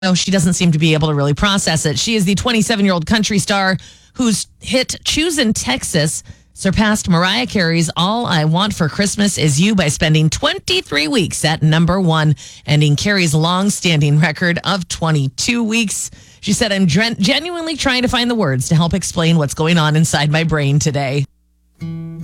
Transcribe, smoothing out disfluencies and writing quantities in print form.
No, she doesn't seem to be able to really process it. She is the 27-year-old country star whose hit Choosin' Texas surpassed Mariah Carey's All I Want for Christmas Is You by spending 23 weeks at number one, ending Carey's long-standing record of 22 weeks. She said, I'm genuinely trying to find the words to help explain what's going on inside my brain today.